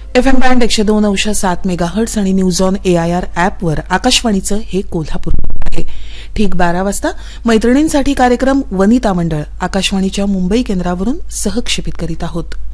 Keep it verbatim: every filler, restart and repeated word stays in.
F M band एकशे दोन अंश सात मेगाहर्ट्स आणि न्यूज ऑन एआयआर ॲपवर आकाशवाणीचं हे कोल्हापूर आहे. ठीक बारा वाजता मैत्रिणींसाठी कार्यक्रम वनिता मंडळ आकाशवाणीच्या मुंबई केंद्रावरून सहक्षेपित करीत आहोत.